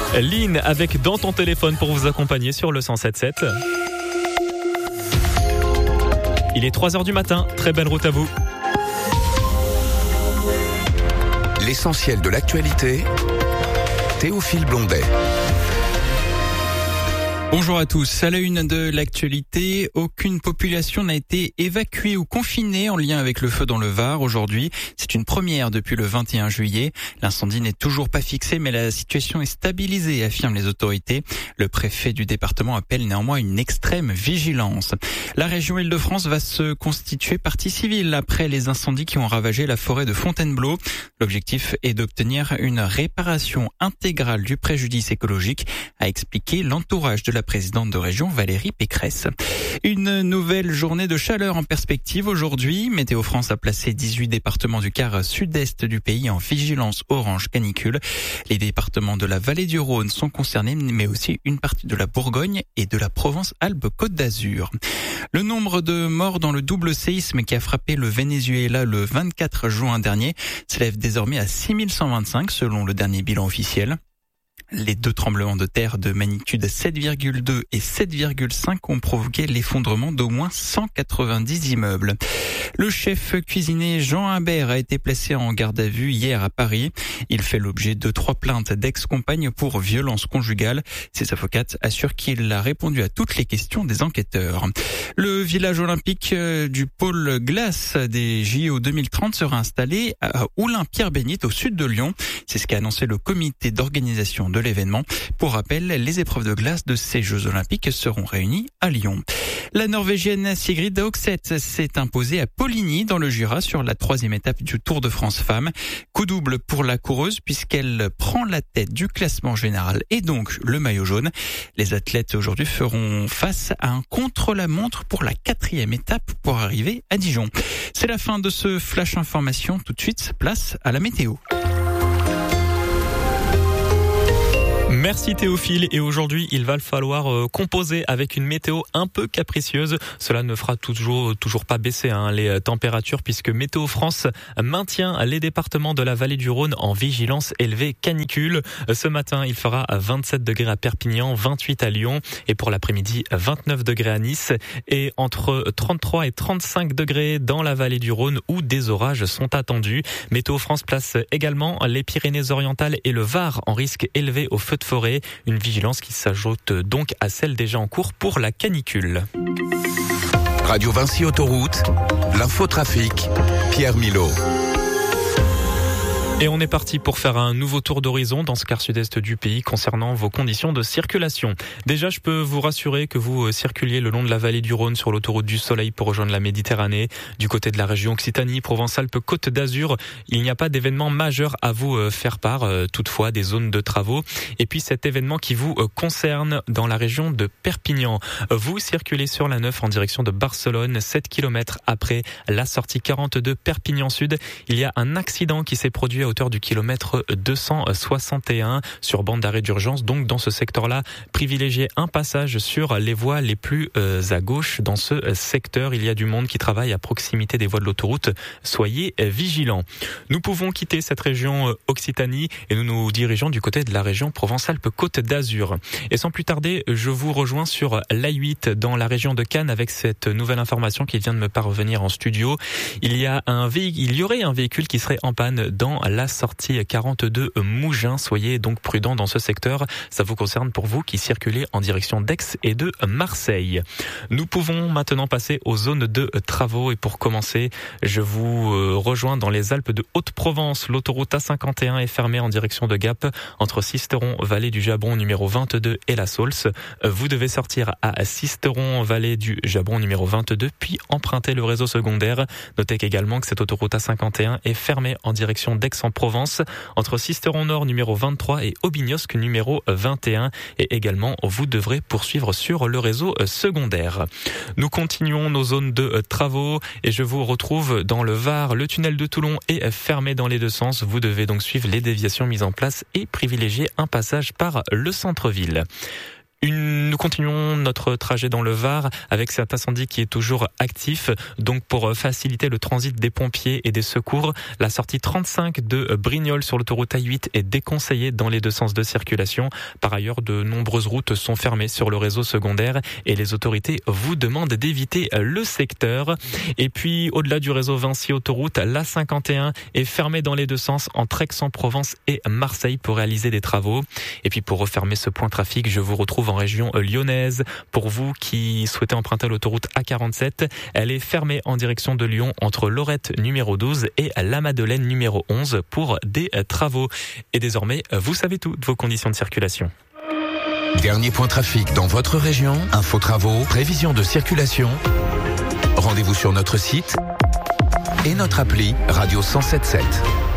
Lynn avec Dans ton téléphone pour vous accompagner sur le 107.7. Il est 3h du matin, très belle route à vous. L'essentiel de l'actualité, Théophile Blondet. Bonjour à tous. À la une de l'actualité, aucune population n'a été évacuée ou confinée en lien avec le feu dans le Var aujourd'hui. C'est une première depuis le 21 juillet. L'incendie n'est toujours pas fixé, mais la situation est stabilisée, affirment les autorités. Le préfet du département appelle néanmoins une extrême vigilance. La région Île-de-France va se constituer partie civile après les incendies qui ont ravagé la forêt de Fontainebleau. L'objectif est d'obtenir une réparation intégrale du préjudice écologique, a expliqué l'entourage de la présidente de région Valérie Pécresse. Une nouvelle journée de chaleur en perspective aujourd'hui. Météo France a placé 18 départements du quart sud-est du pays en vigilance orange canicule. Les départements de la vallée du Rhône sont concernés, mais aussi une partie de la Bourgogne et de la Provence-Alpes-Côte d'Azur. Le nombre de morts dans le double séisme qui a frappé le Venezuela le 24 juin dernier s'élève désormais à 6125 selon le dernier bilan officiel. Les deux tremblements de terre de magnitude 7,2 et 7,5 ont provoqué l'effondrement d'au moins 190 immeubles. Le chef cuisinier Jean Humbert a été placé en garde à vue hier à Paris. Il fait l'objet de 3 plaintes d'ex-compagnes pour violence conjugale. Ses avocates assurent qu'il a répondu à toutes les questions des enquêteurs. Le village olympique du pôle glace des JO 2030 sera installé à Oulin-Pierre-Bénite au sud de Lyon. C'est ce qu'a annoncé le comité d'organisation de l'événement. Pour rappel, les épreuves de glace de ces Jeux Olympiques seront réunies à Lyon. La Norvégienne Sigrid Dagset s'est imposée à Poligny dans le Jura sur la 3e étape du Tour de France Femmes. Coup double pour la coureuse puisqu'elle prend la tête du classement général et donc le maillot jaune. Les athlètes aujourd'hui feront face à un contre-la-montre pour la 4e étape pour arriver à Dijon. C'est la fin de ce flash information. Tout de suite, place à la météo. Merci Théophile, et aujourd'hui il va falloir composer avec une météo un peu capricieuse. Cela ne fera toujours pas baisser les températures puisque Météo France maintient les départements de la vallée du Rhône en vigilance élevée canicule. Ce matin il fera 27 degrés à Perpignan, 28 à Lyon et pour l'après-midi 29 degrés à Nice et entre 33 et 35 degrés dans la vallée du Rhône où des orages sont attendus. Météo France place également les Pyrénées-Orientales et le Var en risque élevé au feu de forêt, une vigilance qui s'ajoute donc à celle déjà en cours pour la canicule. Radio Vinci Autoroute, l'infotrafic, Pierre Milot. Et on est parti pour faire un nouveau tour d'horizon dans ce quart sud-est du pays concernant vos conditions de circulation. Déjà, je peux vous rassurer que vous circuliez le long de la vallée du Rhône sur l'autoroute du Soleil pour rejoindre la Méditerranée. Du côté de la région Occitanie, Provence-Alpes-Côte d'Azur, il n'y a pas d'événement majeur à vous faire part, toutefois des zones de travaux. Et puis cet événement qui vous concerne dans la région de Perpignan. Vous circulez sur la 9 en direction de Barcelone, 7 km après la sortie 42 Perpignan Sud. Il y a un accident qui s'est produit à hauteur du kilomètre 261 sur bande d'arrêt d'urgence. Donc dans ce secteur-là, privilégiez un passage sur les voies les plus à gauche. Dans ce secteur, il y a du monde qui travaille à proximité des voies de l'autoroute. Soyez vigilants. Nous pouvons quitter cette région Occitanie et nous nous dirigeons du côté de la région Provence-Alpes-Côte d'Azur. Et sans plus tarder, je vous rejoins sur l'A8 dans la région de Cannes avec cette nouvelle information qui vient de me parvenir en studio. Il y aurait un véhicule qui serait en panne dans la sortie 42 Mougins. Soyez donc prudents dans ce secteur. Ça vous concerne pour vous qui circulez en direction d'Aix et de Marseille. Nous pouvons maintenant passer aux zones de travaux et pour commencer, je vous rejoins dans les Alpes de Haute-Provence. L'autoroute A51 est fermée en direction de Gap entre Sisteron, vallée du Jabron numéro 22 et la Saulce. Vous devez sortir à Sisteron, vallée du Jabron numéro 22 puis emprunter le réseau secondaire. Notez également que cette autoroute A51 est fermée en direction d'Aix-en-Provence entre Sisteron Nord numéro 23 et Aubignosc numéro 21 et également vous devrez poursuivre sur le réseau secondaire. Nous continuons nos zones de travaux et je vous retrouve dans le Var. Le tunnel de Toulon est fermé dans les deux sens. Vous devez donc suivre les déviations mises en place et privilégier un passage par le centre-ville. Nous continuons notre trajet dans le Var avec cet incendie qui est toujours actif. Donc pour faciliter le transit des pompiers et des secours, la sortie 35 de Brignoles sur l'autoroute A8 est déconseillée dans les deux sens de circulation. Par ailleurs, de nombreuses routes sont fermées sur le réseau secondaire et les autorités vous demandent d'éviter le secteur. Et puis au-delà du réseau Vinci Autoroute, la 51 est fermée dans les deux sens entre Aix-en-Provence et Marseille pour réaliser des travaux. Et puis pour refermer ce point trafic, je vous retrouve en région lyonnaise. Pour vous qui souhaitez emprunter l'autoroute A47, elle est fermée en direction de Lyon entre Lorette numéro 12 et la Madeleine numéro 11 pour des travaux. Et désormais, vous savez tout de vos conditions de circulation. Dernier point trafic dans votre région, info travaux, prévision de circulation. Rendez-vous sur notre site et notre appli Radio 107.7.